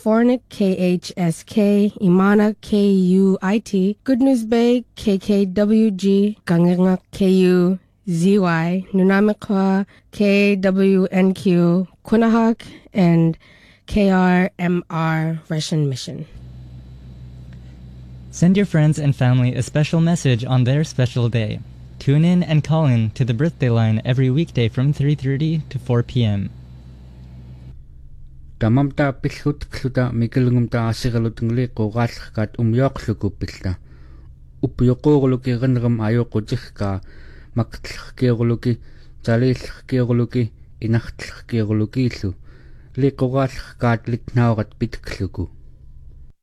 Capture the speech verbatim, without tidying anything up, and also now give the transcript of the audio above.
Fornik, K H S K, Imana, K U I T, Good News Bay, K K W G, Ganganga, K U Z Y, Nunamikwa, K W N Q, Kunahak, and K R M R Russian Mission. Send your friends and family a special message on their special day. Tune in and call in to the birthday line every weekday from three thirty to four p.m. Tamamta pilhut kluta mikilungumta asigalutungli qoqallqat umyoqlukupilla. Upyoqoqluki qanram ayoqutihka maktlqkiqluki talillqkiqluki inaqtlqkiqlukiillu liqoqallqat liknaoqat pitkluku.